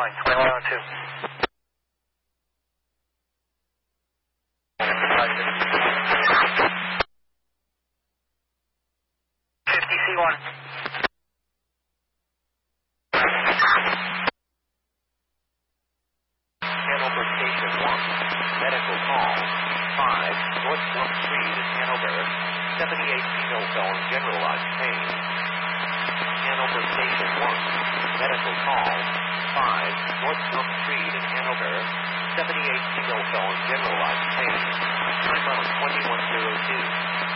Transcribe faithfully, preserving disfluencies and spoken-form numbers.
calling, twenty-one oh two. fifty C one. Hanover Station one, medical call, five, North Plum Street in Hanover, seventy-eight female phone, generalized pain. Hanover Station one, medical call, five, North Plum Street in Hanover, seventy-eight female phone, generalized pain. Time out twenty-one oh two.